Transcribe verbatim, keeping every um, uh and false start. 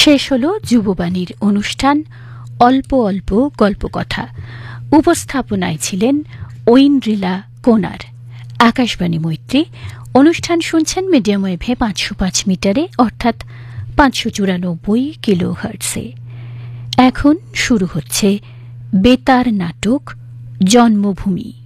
শেষ হল যুববাণীর অনুষ্ঠান অল্প অল্প গল্পকথা। উপস্থাপনায় ছিলেন ঐন্দ্রিলা কোনার। আকাশবাণী মৈত্রী। অনুষ্ঠান শুনছেন মিডিয়াম ওয়েভে পাঁচশো পাঁচ মিটারে অর্থাৎ পাঁচশো চুরানব্বই কিলো হার্টসে। এখন শুরু হচ্ছে বেতার নাটক জন্মভূমি।